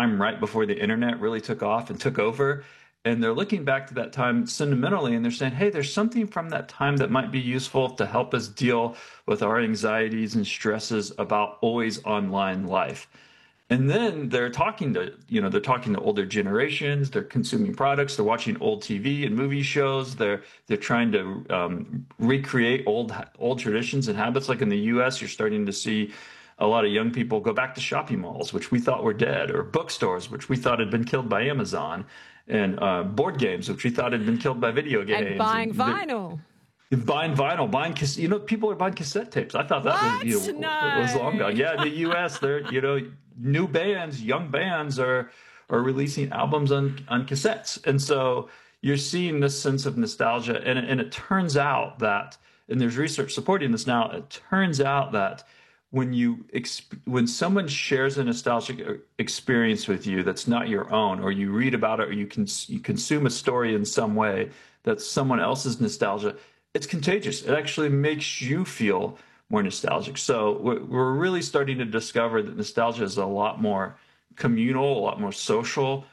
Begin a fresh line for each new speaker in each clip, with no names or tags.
time right before the internet really took off and took over. And they're looking back to that time sentimentally and they're saying, hey, there's something from that time that might be useful to help us deal with our anxieties and stresses about always online life. And then they're talking to older generations. They're consuming products. They're watching old TV and movie shows. They're trying to recreate old traditions and habits. Like in the U.S., you're starting to see a lot of young people go back to shopping malls, which we thought were dead, or bookstores, which we thought had been killed by Amazon, and board games, which we thought had been killed by video games.
And buying vinyl.
Buying vinyl, buying people are buying cassette tapes. I thought that was,
No.
it was long gone. Yeah, in the U.S., new bands, young bands are releasing albums on cassettes, and so you're seeing this sense of nostalgia. And it turns out that, and there's research supporting this now. It turns out that when someone shares a nostalgic experience with you that's not your own, or you read about it, or you consume a story in some way that's someone else's nostalgia, it's contagious. It actually makes you feel more nostalgic. So we're really starting to discover that nostalgia is a lot more communal, a lot more social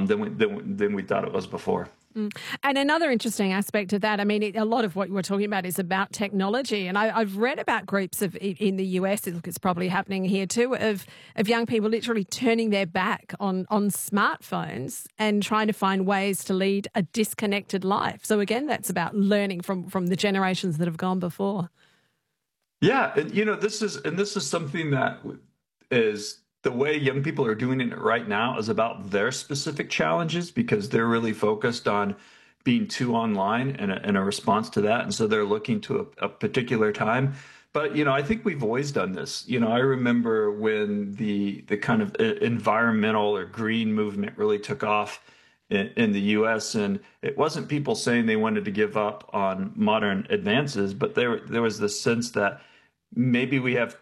than we thought it was before.
And another interesting aspect of that, I mean, a lot of what we're talking about is about technology. And I've read about groups in the US, it's probably happening here too, of young people literally turning their back on smartphones and trying to find ways to lead a disconnected life. So again, that's about learning from the generations that have gone before.
Yeah, and this is something that is the way young people are doing it right now is about their specific challenges, because they're really focused on being too online and a response to that. And so they're looking to a particular time. But, I think we've always done this. I remember when the kind of environmental or green movement really took off in the U.S. And it wasn't people saying they wanted to give up on modern advances, but there was this sense that maybe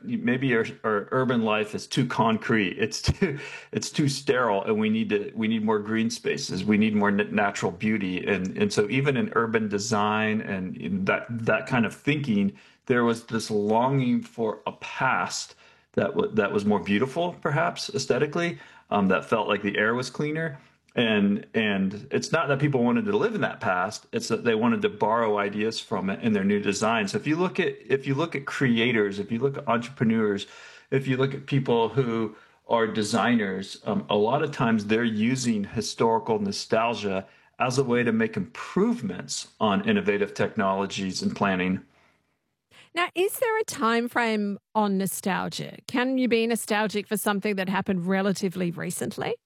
our urban life is too concrete, it's too sterile, and we need more green spaces, we need more natural beauty, and so even in urban design and in that kind of thinking, there was this longing for a past that was more beautiful, perhaps aesthetically, that felt like the air was cleaner. And it's not that people wanted to live in that past; it's that they wanted to borrow ideas from it in their new design. So if you look at creators, if you look at entrepreneurs, if you look at people who are designers, a lot of times they're using historical nostalgia as a way to make improvements on innovative technologies and planning.
Now, is there a time frame on nostalgia? Can you be nostalgic for something that happened relatively recently?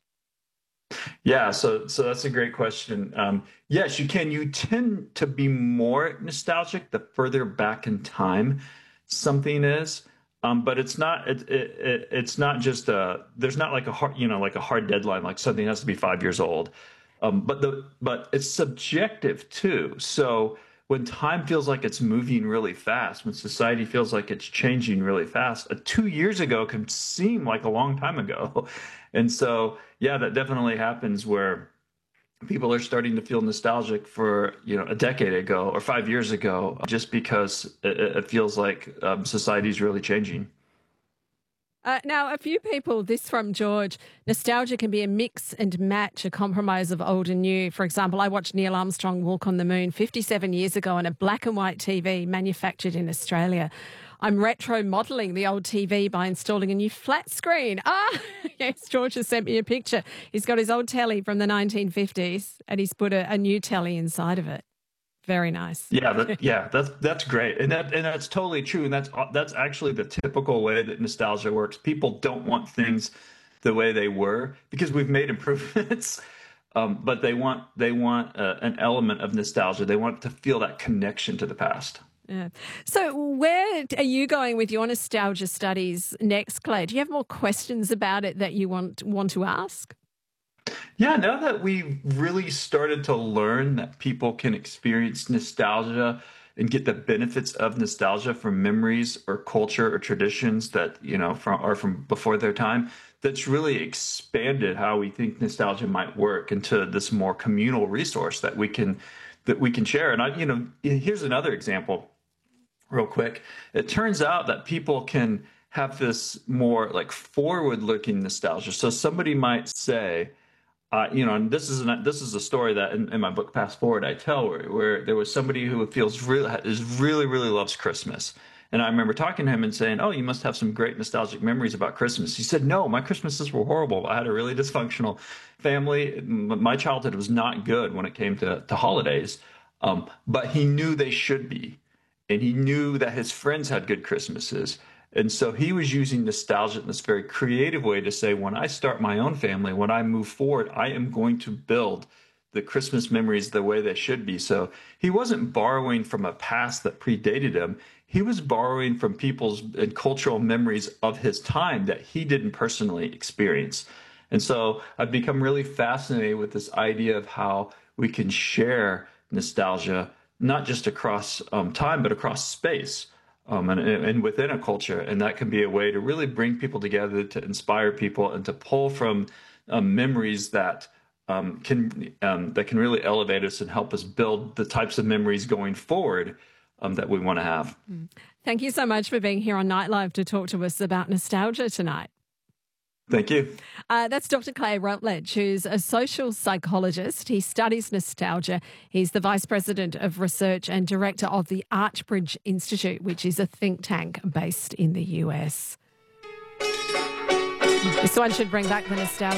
Yeah, so that's a great question. Yes, you can. You tend to be more nostalgic the further back in time something is, but it's not. It's not just there's not like a hard deadline, like something has to be 5 years old. But it's subjective too. So when time feels like it's moving really fast, when society feels like it's changing really fast, 2 years ago can seem like a long time ago. And so, yeah, that definitely happens where people are starting to feel nostalgic for, a decade ago or 5 years ago, just because it feels like society's really changing.
Now, a few people, this from George, nostalgia can be a mix and match, a compromise of old and new. For example, I watched Neil Armstrong walk on the moon 57 years ago on a black and white TV manufactured in Australia. I'm retro modelling the old TV by installing a new flat screen. Yes, George has sent me a picture. He's got his old telly from the 1950s and he's put a new telly inside of it. Very nice.
Yeah, that's great, and that's totally true, and that's actually the typical way that nostalgia works. People don't want things the way they were because we've made improvements, but they want an element of nostalgia. They want to feel that connection to the past.
Yeah. So where are you going with your nostalgia studies next, Clay? Do you have more questions about it that you want to ask?
Yeah, now that we've really started to learn that people can experience nostalgia and get the benefits of nostalgia from memories or culture or traditions that, are from before their time, that's really expanded how we think nostalgia might work into this more communal resource that we can share. And here's another example real quick. It turns out that people can have this more like forward-looking nostalgia. So somebody might say, and this is a story that in my book Fast Forward I tell where there was somebody who really loves Christmas, and I remember talking to him and saying, "Oh, you must have some great nostalgic memories about Christmas." He said, "No, my Christmases were horrible. I had a really dysfunctional family. My childhood was not good when it came to holidays, but he knew they should be, and he knew that his friends had good Christmases." And so he was using nostalgia in this very creative way to say, when I start my own family, when I move forward, I am going to build the Christmas memories the way they should be. So he wasn't borrowing from a past that predated him. He was borrowing from people's and cultural memories of his time that he didn't personally experience. And so I've become really fascinated with this idea of how we can share nostalgia, not just across time, but across space. And within a culture, and that can be a way to really bring people together, to inspire people, and to pull from memories that can really elevate us and help us build the types of memories going forward that we want to have.
Thank you so much for being here on Nightlife to talk to us about nostalgia tonight.
Thank you.
That's Dr. Clay Routledge, who's a social psychologist. He studies nostalgia. He's the Vice President of Research and Director of the Archbridge Institute, which is a think tank based in the US. This one should bring back the nostalgia.